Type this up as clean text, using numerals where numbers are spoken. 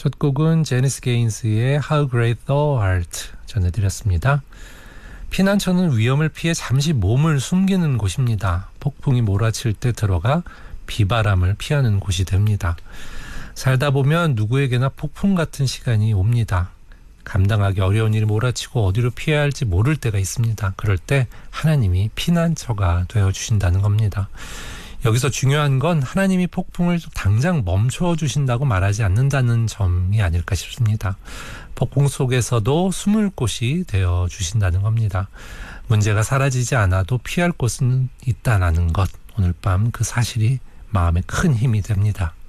첫 곡은 제니스 게인스의 How Great Thou Art 전해드렸습니다. 피난처는 위험을 피해 잠시 몸을 숨기는 곳입니다. 폭풍이 몰아칠 때 들어가 비바람을 피하는 곳이 됩니다. 살다 보면 누구에게나 폭풍 같은 시간이 옵니다. 감당하기 어려운 일이 몰아치고 어디로 피해야 할지 모를 때가 있습니다. 그럴 때 하나님이 피난처가 되어주신다는 겁니다. 여기서 중요한 건 하나님이 폭풍을 당장 멈춰주신다고 말하지 않는다는 점이 아닐까 싶습니다. 폭풍 속에서도 숨을 곳이 되어주신다는 겁니다. 문제가 사라지지 않아도 피할 곳은 있다는 것, 오늘 밤 그 사실이 마음에 큰 힘이 됩니다.